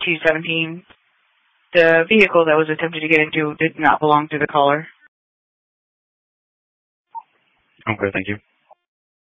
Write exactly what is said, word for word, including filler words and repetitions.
T seventeen. The vehicle that was attempted to get into did not belong to the caller. Okay, thank you.